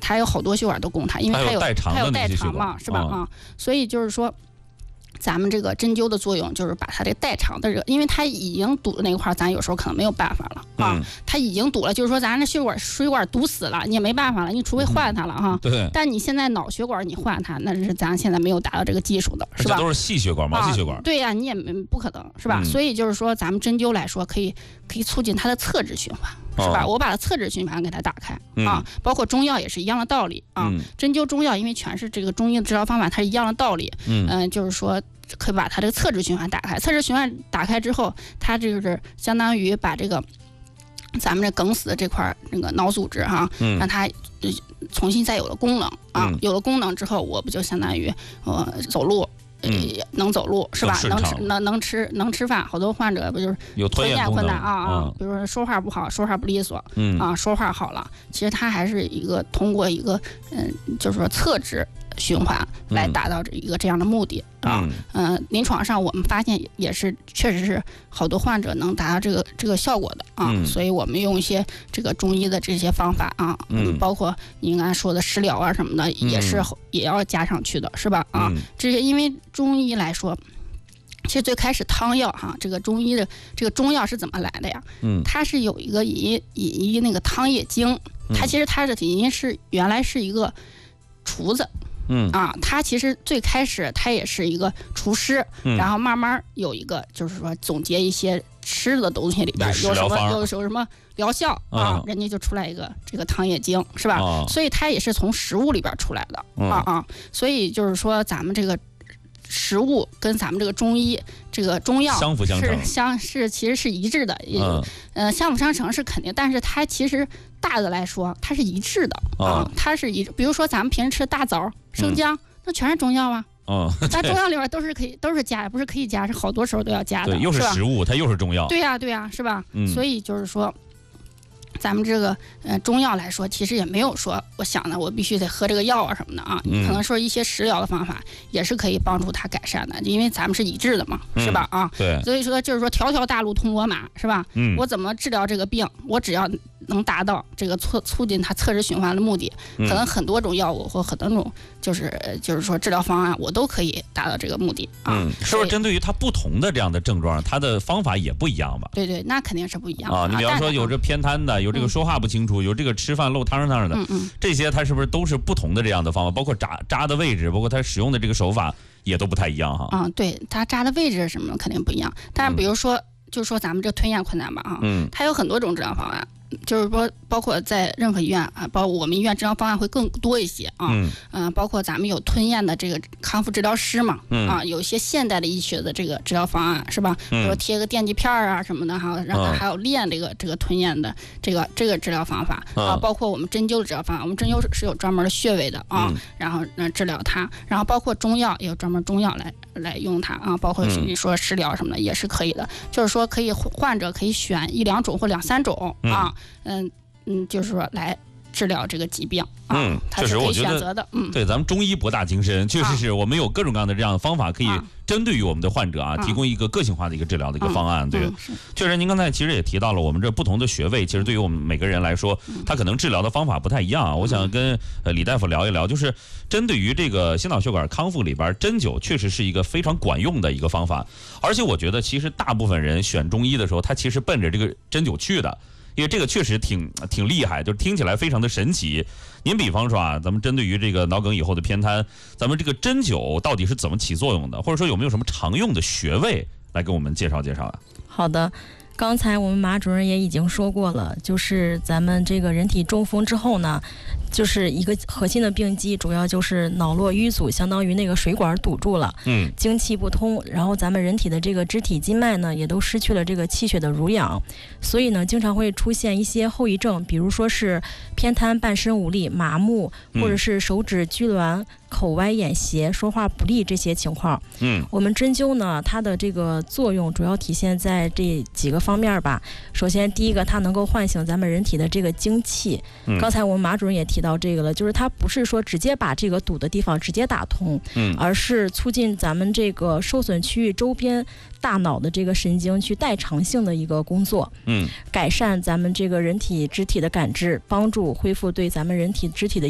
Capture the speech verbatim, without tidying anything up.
它有好多血管都供它，因为它有它有代偿嘛，是吧？啊，所以就是说。咱们这个针灸的作用就是把它这代偿的这个，因为它已经堵的那块，咱有时候可能没有办法了啊。嗯、它已经堵了，就是说咱这血管水管堵死了，你也没办法了，你除非换它了哈。 对。 但你现在脑血管你换它，那是咱现在没有达到这个技术的，是吧？ 这都是细血管、毛细血管。 啊、对呀、啊，你也没不可能是吧？嗯、所以就是说，咱们针灸来说，可以可以促进它的侧支循环。是吧？我把它侧支循环给它打开、嗯、啊，包括中药也是一样的道理啊。嗯、针灸中药，因为全是这个中医的治疗方法，它是一样的道理。嗯、呃，就是说可以把它这个侧支循环打开。侧支循环打开之后，它就是相当于把这个咱们这梗死的这块那个脑组织哈、啊，嗯、让它重新再有了功能啊。嗯、有了功能之后，我不就相当于呃走路。嗯，能走路是吧？能吃能能吃能吃饭，好多患者不就是有吞咽困难啊啊，嗯、比如说说话不好，说话不利索，嗯啊，说话好了，其实它还是一个通过一个嗯，就是说侧支循环来达到一个这样的目的、嗯、啊。嗯、呃，临床上我们发现也是确实是好多患者能达到这个这个效果的啊，嗯、所以我们用一些这个中医的这些方法啊，嗯，包括您刚才说的食疗啊什么的，嗯、也是也要加上去的，是吧？啊，嗯、这些因为中医来说。其实最开始汤药哈，这个中医的这个中药是怎么来的呀？嗯，它是有一个引引一那个汤液经，它其实它的引因是原来是一个厨子，嗯啊，他其实最开始他也是一个厨师，嗯、然后慢慢有一个就是说总结一些吃的东西里边有什么有有什么疗效啊，嗯、人家就出来一个这个汤液经，是吧？哦、所以它也是从食物里边出来的、嗯、啊啊，所以就是说咱们这个。食物跟咱们这个中医这个中药相辅相成， 是相是其实是一致的，嗯，呃，相辅相成是肯定，但是它其实大的来说它是一致的、哦、啊，它是一，比如说咱们平时吃大枣、生姜，嗯、那全是中药啊，哦，咱中药里边都是可以都是加，不是可以加，是好多时候都要加的， 对，又是食物，它又是中药， 对呀、啊、对呀、啊，是吧？嗯，所以就是说。咱们这个呃中药来说，其实也没有说我想的我必须得喝这个药啊什么的啊，嗯、可能说一些食疗的方法也是可以帮助它改善的，因为咱们是一致的嘛，嗯、是吧？啊， 对， 所以说就是说条条大路通罗马，是吧？嗯，我怎么治疗这个病，我只要能达到这个促促进它侧支循环的目的，嗯、可能很多种药物或很多种就是就是说治疗方案，我都可以达到这个目的啊。 嗯，是不是针对于它不同的这样的症状，它的方法也不一样吧？ 对对，那肯定是不一样啊。你比方说有这偏瘫的，有这个说话不清楚，嗯、有这个吃饭漏汤汤的，嗯嗯，这些它是不是都是不同的这样的方法？包括扎扎的位置，包括它使用的这个手法也都不太一样哈。 啊，对，它扎的位置什么肯定不一样。但是比如说，嗯、就说咱们这吞咽困难吧，哈，嗯，它有很多种治疗方案。就是说，包括在任何医院啊，包括我们医院治疗方案会更多一些啊。嗯、呃。包括咱们有吞咽的这个康复治疗师嘛，嗯、啊，有一些现代的医学的这个治疗方案是吧？比如说贴个电极片啊什么的哈，然后还有练这个这个吞咽的这个这个治疗方法啊，包括我们针灸的治疗方法，我们针灸是有专门的穴位的啊，嗯、然后呢治疗它，然后包括中药也有专门中药来来用它啊，包括你说食疗什么的也是可以的，就是说可以患者可以选一两种或两三种啊。嗯嗯，就是说来治疗这个疾病啊，嗯，它是可以选择的。嗯， 对，咱们中医博大精深，确实是我们有各种各样的这样的方法，可以针对于我们的患者啊，啊提供一个个性化的一个治疗的一个方案。嗯、对，嗯、确实，您刚才其实也提到了，我们这不同的穴位，其实对于我们每个人来说，他可能治疗的方法不太一样啊。我想跟呃李大夫聊一聊，就是针对于这个心脑血管康复里边，针灸确实是一个非常管用的一个方法，而且我觉得其实大部分人选中医的时候，他其实奔着这个针灸去的。因为这个确实挺挺厉害，就是听起来非常的神奇。您比方说啊，咱们针对于这个脑梗以后的偏瘫，咱们这个针灸到底是怎么起作用的，或者说有没有什么常用的穴位来给我们介绍介绍啊？ 好的。刚才我们马主任也已经说过了，就是咱们这个人体中风之后呢，就是一个核心的病机，主要就是脑络淤阻，相当于那个水管堵住了，嗯，精气不通，然后咱们人体的这个肢体筋脉呢，也都失去了这个气血的濡养，所以呢，经常会出现一些后遗症，比如说是偏瘫、半身无力、麻木，或者是手指拘挛、口歪眼斜、说话不利这些情况。嗯，我们针灸呢，它的这个作用主要体现在这几个方面吧。首先，第一个，它能够唤醒咱们人体的这个精气。嗯，刚才我们马主任也提到这个了，就是它不是说直接把这个堵的地方直接打通，嗯，而是促进咱们这个受损区域周边大脑的这个神经去代偿性的一个工作。嗯，改善咱们这个人体肢体的感知，帮助恢复对咱们人体肢体的